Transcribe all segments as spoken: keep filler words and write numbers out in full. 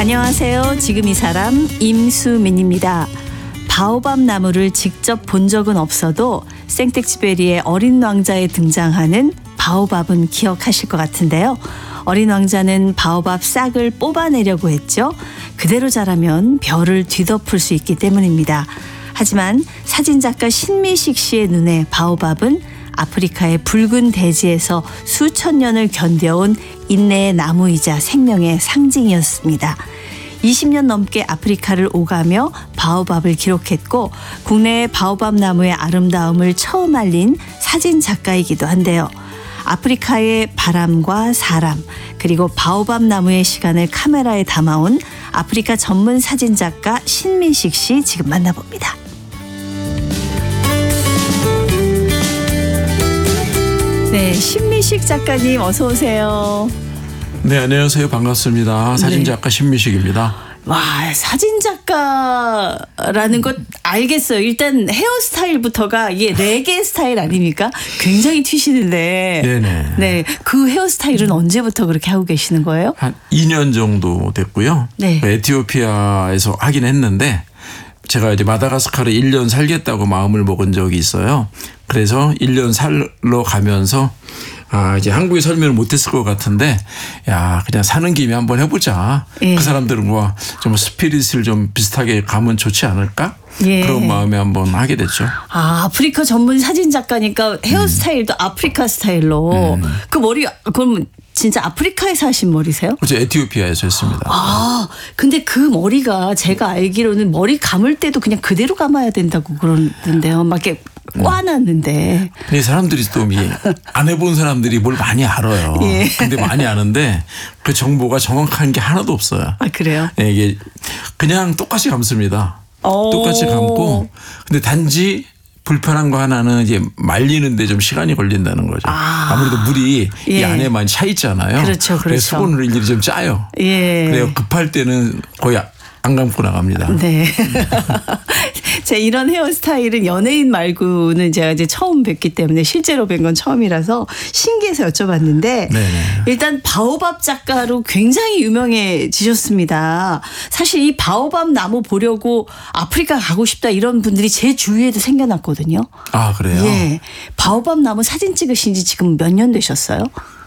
안녕하세요. 지금 이 사람 임수민입니다. 바오밥 나무를 직접 본 적은 없어도 생텍쥐베리의 어린 왕자에 등장하는 바오밥은 기억하실 것 같은데요. 어린 왕자는 바오밥 싹을 뽑아내려고 했죠. 그대로 자라면 별을 뒤덮을 수 있기 때문입니다. 하지만 사진작가 신미식 씨의 눈에 바오밥은 아프리카의 붉은 대지에서 수천 년을 견뎌온 인내의 나무이자 생명의 상징이었습니다. 이십 년 넘게 아프리카를 오가며 바오밥을 기록했고 국내의 바오밥 나무의 아름다움을 처음 알린 사진작가이기도 한데요. 아프리카의 바람과 사람 그리고 바오밥 나무의 시간을 카메라에 담아온 아프리카 전문 사진작가 신미식 씨 지금 만나봅니다. 네, 신미식 작가님 어서 오세요. 네, 안녕하세요. 반갑습니다. 사진작가 네. 신미식입니다. 와, 사진작가라는 것 알겠어요. 일단 헤어스타일부터가 이게 레게 스타일 아닙니까? 굉장히 튀시는데. 네네. 네, 그 헤어스타일은 언제부터 그렇게 하고 계시는 거예요? 한 이 년 정도 됐고요. 네. 에티오피아에서 하긴 했는데 제가 이제 마다가스카르 일 년 살겠다고 마음을 먹은 적이 있어요. 그래서 일 년 살러 가면서 아, 이제 한국에 설명을 못했을 것 같은데, 야, 그냥 사는 김에 한번 해보자. 예. 그 사람들과 좀 스피릿을 좀 비슷하게 가면 좋지 않을까? 예. 그런 마음에 한번 하게 됐죠. 아, 아프리카 전문 사진 작가니까 헤어스타일도 음. 아프리카 스타일로. 음. 그 머리, 그럼 진짜 아프리카에서 하신 머리세요? 그렇죠. 에티오피아에서 했습니다. 아, 근데 그 머리가 제가 알기로는 머리 감을 때도 그냥 그대로 감아야 된다고 그러는데요. 막 이렇게 꽈놨는데. 이 사람들이 또 안 해본 사람들이 뭘 많이 알아요. 예. 근데 많이 아는데 그 정보가 정확한 게 하나도 없어요. 아, 그래요? 네, 이게 그냥 똑같이 감습니다. 똑같이 감고. 근데 단지 불편한 거 하나는 이제 말리는데 좀 시간이 걸린다는 거죠. 아. 아무래도 물이 예. 이 안에 많이 차 있잖아요. 그렇죠, 그렇죠. 그래서 수분을 일일이 좀 짜요. 예. 그래요. 급할 때는 거의 안 감고 나갑니다. 네. 제 이런 헤어스타일은 연예인 말고는 제가 이제 처음 뵙기 때문에 실제로 뵌 건 처음이라서 신기해서 여쭤봤는데 네네. 일단 바오밥 작가로 굉장히 유명해지셨습니다. 사실 이 바오밥 나무 보려고 아프리카 가고 싶다 이런 분들이 제 주위에도 생겨났거든요. 아, 그래요? 예. 바오밥 나무 사진 찍으신 지 지금 몇 년 되셨어요?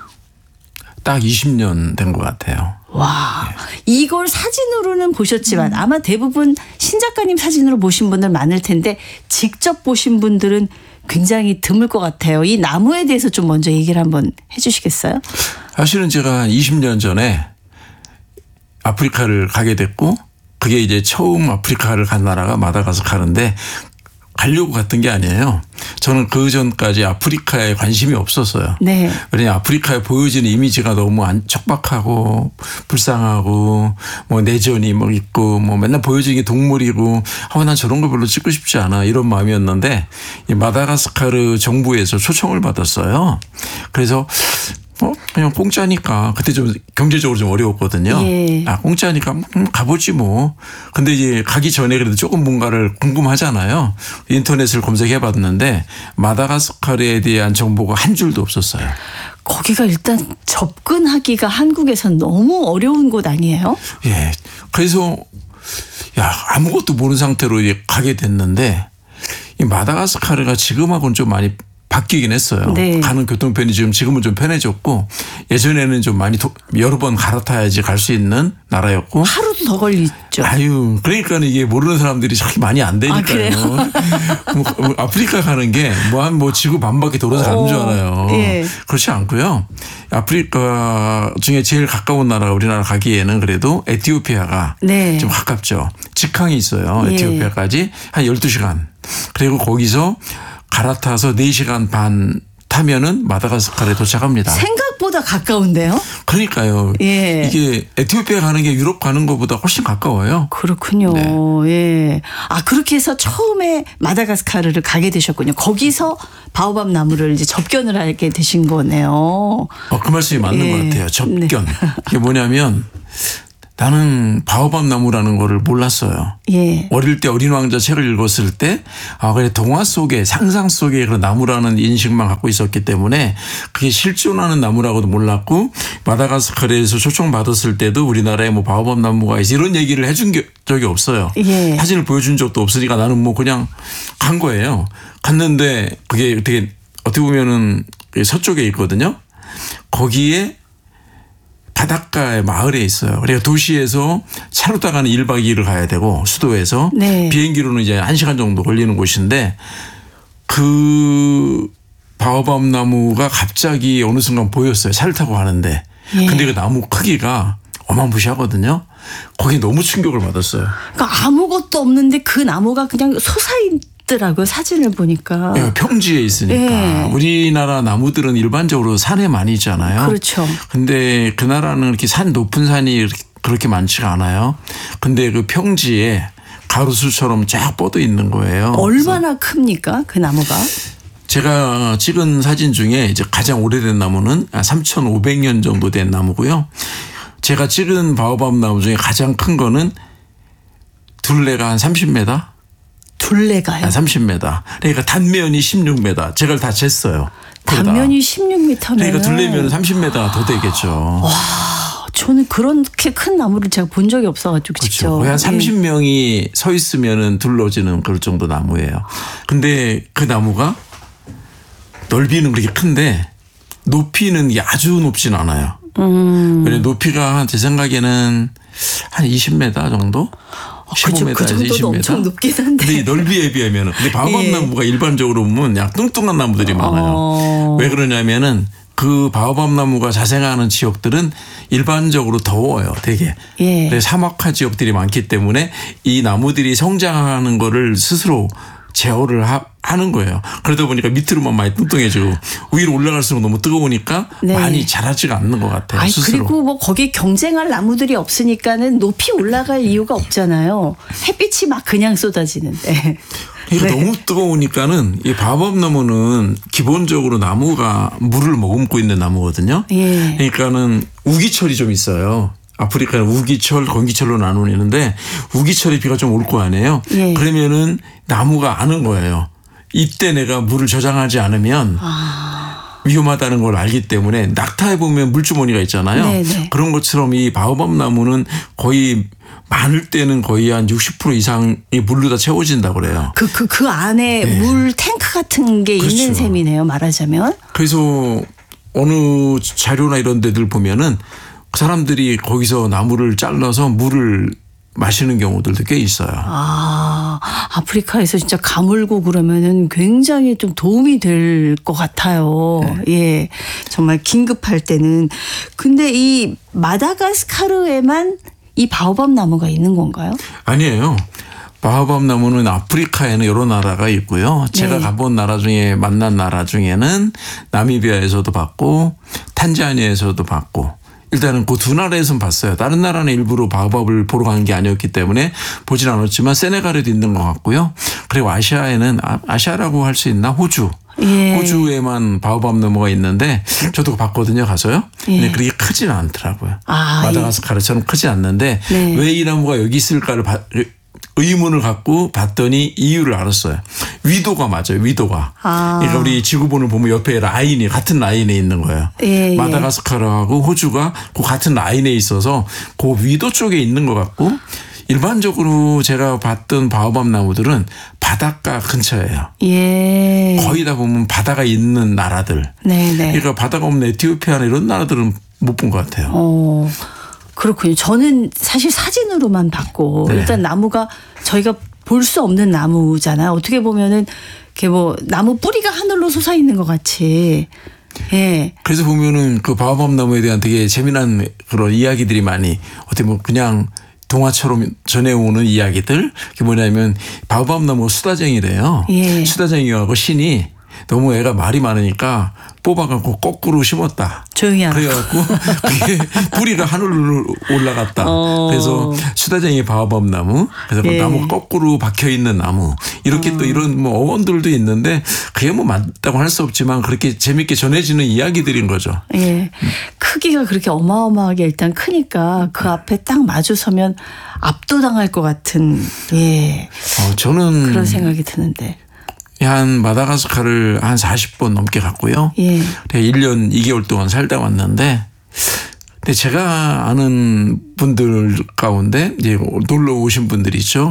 딱 이십 년 된 것 같아요. 와, 네. 이걸 사진으로는 보셨지만 음. 아마 대부분 신 작가님 사진으로 보신 분들 많을 텐데 직접 보신 분들은 굉장히 드물 것 같아요. 이 나무에 대해서 좀 먼저 얘기를 한번 해 주시겠어요? 사실은 제가 이십 년 전에 아프리카를 가게 됐고 그게 이제 처음 아프리카를 간 나라가 마다가스카르인데 가려고 갔던 게 아니에요. 저는 그 전까지 아프리카에 관심이 없었어요. 네. 왜냐하면 아프리카에 보여지는 이미지가 너무 척박하고 불쌍하고 뭐 내전이 뭐 있고 뭐 맨날 보여지는 게 동물이고 아, 난 저런 거 별로 찍고 싶지 않아 이런 마음이었는데 이 마다가스카르 정부에서 초청을 받았어요. 그래서 어, 그냥 공짜니까 그때 좀 경제적으로 좀 어려웠거든요. 예. 아, 공짜니까 음, 가보지 뭐. 근데 이제 가기 전에 그래도 조금 뭔가를 궁금하잖아요. 인터넷을 검색해 봤는데 마다가스카르에 대한 정보가 한 줄도 없었어요. 거기가 일단 접근하기가 한국에선 너무 어려운 곳 아니에요? 예. 그래서 야, 아무것도 모르는 상태로 이제 가게 됐는데 이 마다가스카르가 지금하고는 좀 많이 바뀌긴 했어요. 네. 가는 교통편이 지금 지금은 좀 편해졌고 예전에는 좀 많이 도, 여러 번 갈아타야지 갈 수 있는 나라였고 하루도 더 걸리죠. 아유, 그러니까 이게 모르는 사람들이 참 많이 안 되니까요. 아, 뭐, 뭐 아프리카 가는 게 뭐 한 뭐 지구 반바퀴 돌아서 가는 줄 알아요. 예. 그렇지 않고요. 아프리카 중에 제일 가까운 나라가 우리나라 가기에는 그래도 에티오피아가 네. 좀 가깝죠. 직항이 있어요. 에티오피아까지 한 열두 시간. 그리고 거기서 갈아타서 네 시간 반 타면은 마다가스카르에 도착합니다. 생각보다 가까운데요? 그러니까요. 예. 이게 에티오피아 가는 게 유럽 가는 것보다 훨씬 가까워요. 그렇군요. 네. 예. 아, 그렇게 해서 처음에 마다가스카르를 가게 되셨군요. 거기서 바오밥 나무를 이제 접견을 하게 되신 거네요. 어, 그 말씀이 맞는 예. 것 같아요. 접견. 네. 이게 뭐냐면 나는 바오밥 나무라는 거를 몰랐어요. 예. 어릴 때 어린 왕자 책을 읽었을 때 아, 그래 동화 속에 상상 속에 그런 나무라는 인식만 갖고 있었기 때문에 그게 실존하는 나무라고도 몰랐고 마다가스카르에서 초청받았을 때도 우리나라에 뭐 바오밥 나무가 있어 이런 얘기를 해준 적이 없어요. 예. 사진을 보여준 적도 없으니까 나는 뭐 그냥 간 거예요. 갔는데 그게 어떻게 어떻게 보면은 서쪽에 있거든요. 거기에 바닷가의 마을에 있어요. 그러니까 도시에서 차로 타가는 일 박 이 일을 가야 되고 수도에서 네. 비행기로는 이제 한 시간 정도 걸리는 곳인데 그 바오밥 나무가 갑자기 어느 순간 보였어요. 차를 타고 가는데. 예. 근데 그 나무 크기가 어마무시하거든요. 거기에 너무 충격을 받았어요. 그러니까 아무것도 없는데 그 나무가 그냥 솟아있더라고요. 사진을 보니까. 네, 평지에 있으니까. 예. 우리나라 나무들은 일반적으로 산에 많이 있잖아요. 그렇죠. 근데 그 나라는 이렇게 산 높은 산이 그렇게 많지가 않아요. 근데 그 평지에 가로수처럼 쫙 뻗어 있는 거예요. 얼마나 큽니까? 그 나무가? 제가 찍은 사진 중에 이제 가장 오래된 나무는 삼천오백 년 정도 된 나무고요. 제가 찍은 바오밥 나무 중에 가장 큰 거는 둘레가 한 삼십 미터? 둘레가요? 한 삼십 미터. 그러니까 단면이 십육 미터. 제가 다 쟀어요. 단면이 십육 미터면. 그러니까 둘레면 삼십 미터가 더 되겠죠. 와, 저는 그렇게 큰 나무를 제가 본 적이 없어가지고 그렇죠. 직접. 거의 한 예. 삼십 명이 서 있으면은 둘러지는 그럴 정도 나무예요. 근데 그 나무가 넓이는 그렇게 큰데 높이는 이게 아주 높진 않아요. 음. 그래 높이가 한 제 생각에는 한 이십 미터 정도? 십오 미터에서 그 정도도 이십 미터. 엄청 높긴 한데. 근데 이 넓이에 비하면은. 근데 바오밥 예. 나무가 일반적으로 보면 약 뚱뚱한 나무들이 많아요. 어. 왜 그러냐면은 그 바오밥 나무가 자생하는 지역들은 일반적으로 더워요, 되게. 예. 그래서 사막화 지역들이 많기 때문에 이 나무들이 성장하는 거를 스스로 제어를 하, 하는 거예요. 그러다 보니까 밑으로만 많이 뚱뚱해지고 위로 올라갈수록 너무 뜨거우니까 네. 많이 자라지가 않는 것 같아요. 아니, 스스로. 그리고 뭐 거기에 경쟁할 나무들이 없으니까는 높이 올라갈 이유가 없잖아요. 햇빛이 막 그냥 쏟아지는데. 이거 네. 너무 뜨거우니까는 이 바오밥 나무는 기본적으로 나무가 물을 머금고 있는 나무거든요. 예. 그러니까는 우기철이 좀 있어요. 아프리카는 우기철, 건기철로 나누는데 우기철에 비가 좀 올 거 아니에요. 예. 그러면은 나무가 아는 거예요. 이때 내가 물을 저장하지 않으면 아. 위험하다는 걸 알기 때문에 낙타에 보면 물주머니가 있잖아요. 네네. 그런 것처럼 이 바오밥 나무는 거의 많을 때는 거의 한 육십 퍼센트 이상이 물로 다 채워진다고 그래요. 그, 그, 그 안에 네. 물 탱크 같은 게 그렇죠. 있는 셈이네요. 말하자면. 그래서 어느 자료나 이런 데들 보면은 사람들이 거기서 나무를 잘라서 물을 마시는 경우들도 꽤 있어요. 아, 아프리카에서 진짜 가물고 그러면은 굉장히 좀 도움이 될 것 같아요. 네. 예. 정말 긴급할 때는. 근데 이 마다가스카르에만 이 바오밥 나무가 있는 건가요? 아니에요. 바오밥 나무는 아프리카에는 여러 나라가 있고요. 제가 네. 가본 나라 중에 만난 나라 중에는 나미비아에서도 봤고 탄자니아에서도 봤고 일단은 그 두 나라에서는 봤어요. 다른 나라는 일부러 바오밥을 보러 간 게 아니었기 때문에 보진 않았지만 세네갈에도 있는 것 같고요. 그리고 아시아에는 아시아라고 할 수 있나 호주. 예. 호주에만 바오밥 나무가 있는데 저도 봤거든요. 가서요. 근데 예. 그렇게 크지는 않더라고요. 아, 마다가스카르처럼 크지 않는데 네. 왜 이 나무가 여기 있을까를 바, 의문을 갖고 봤더니 이유를 알았어요. 위도가 맞아요. 위도가. 아. 그러니까 우리 지구본을 보면 옆에 라인이 같은 라인에 있는 거예요. 예, 예. 마다가스카르하고 호주가 그 같은 라인에 있어서 그 위도 쪽에 있는 것 같고 일반적으로 제가 봤던 바오밥 나무들은 바닷가 근처예요. 예. 거의 다 보면 바다가 있는 나라들. 네네. 그러니까 바다가 없는 에티오피아나 이런 나라들은 못 본 것 같아요. 어, 그렇군요. 저는 사실 사진으로만 봤고 네. 일단 나무가 저희가 볼 수 없는 나무잖아요. 어떻게 보면은 이렇게 뭐 나무 뿌리가 하늘로 솟아 있는 것 같이. 예. 그래서 보면은 그 바오밥 나무에 대한 되게 재미난 그런 이야기들이 많이 어떻게 보면 그냥 동화처럼 전해오는 이야기들. 그게 뭐냐면 바오밥 나무 수다쟁이래요. 예. 수다쟁이하고 신이 너무 애가 말이 많으니까 뽑아갖고 거꾸로 심었다. 조용히 하라. 그래갖고 그게 뿌리가 하늘로 올라갔다. 어. 그래서 수다쟁이 바오밥 나무, 그래서 그 예. 나무 거꾸로 박혀 있는 나무 이렇게 어. 또 이런 뭐 어원들도 있는데 그게 뭐 맞다고 할 수 없지만 그렇게 재밌게 전해지는 이야기들인 거죠. 예. 크기가 그렇게 어마어마하게 일단 크니까 그 앞에 딱 마주서면 압도당할 것 같은 예. 어, 저는 그런 생각이 드는데. 한 마다가스카르를 한 사십 번 넘게 갔고요. 예. 일 년 이 개월 동안 살다 왔는데 근데 제가 아는 분들 가운데 이제 놀러 오신 분들이 있죠.